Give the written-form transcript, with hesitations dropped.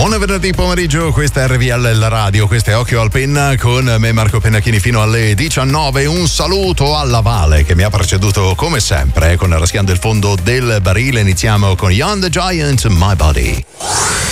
Buon venerdì pomeriggio, questa è RVL la radio, questa è Occhio al Penna con me Marco Pennacchini fino alle 19. Un saluto alla Vale che mi ha preceduto come sempre con Raschiando il fondo del barile. Iniziamo con Young the Giant, My Body.